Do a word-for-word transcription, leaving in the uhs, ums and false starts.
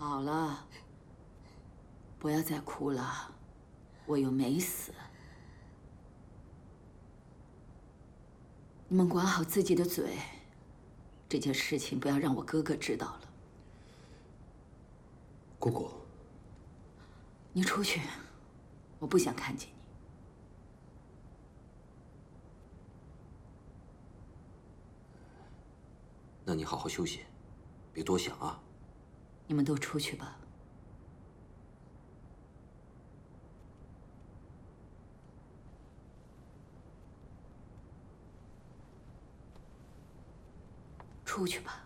好了，不要再哭了，我又没死。你们管好自己的嘴，这件事情不要让我哥哥知道了。 姑姑， 你出去，我不想看见你。 那你好好休息，别多想啊。 你们都出去吧。出去吧。